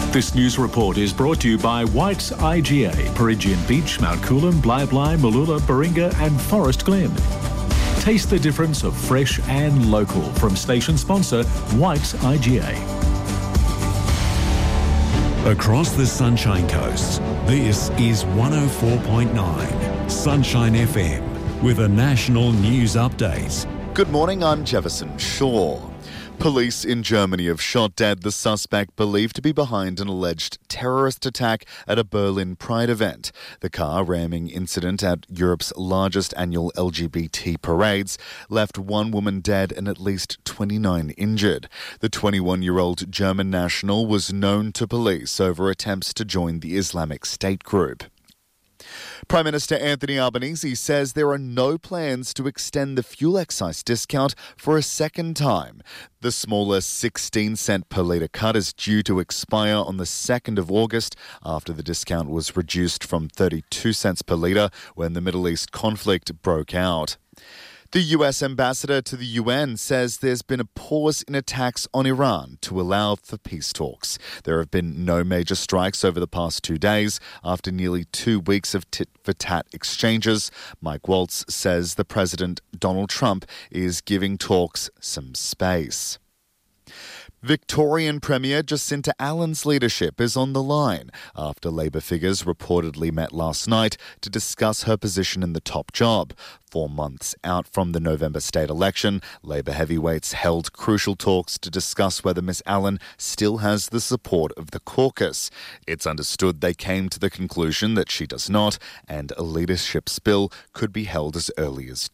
This news report is brought to you by White's IGA, Perigian Beach, Mount Coolum, Blyblye, Mooloolah, Baringa and Forest Glen. Taste the difference of fresh and local from station sponsor White's IGA. Across the Sunshine Coast, this is 104.9 Sunshine FM with a national news update. Good morning, I'm Jefferson Shaw. Police in Germany have shot dead the suspect believed to be behind an alleged terrorist attack at a Berlin Pride event. The car ramming incident at Europe's largest annual LGBT parades left one woman dead and at least 29 injured. The 21-year-old German national was known to police over attempts to join the Islamic State group. Prime Minister Anthony Albanese says there are no plans to extend the fuel excise discount for a second time. The smaller 16-cent per litre cut is due to expire on the 2nd of August after the discount was reduced from 32 cents per litre when the Middle East conflict broke out. The US ambassador to the UN says there's been a pause in attacks on Iran to allow for peace talks. There have been no major strikes over the past 2 days after nearly 2 weeks of tit-for-tat exchanges. Mike Waltz says the President, Donald Trump, is giving talks some space. Victorian Premier Jacinta Allen's leadership is on the line after Labor figures reportedly met last night to discuss her position in the top job. 4 months out from the November state election, Labor heavyweights held crucial talks to discuss whether Miss Allen still has the support of the caucus. It's understood they came to the conclusion that she does not, and a leadership spill could be held as early as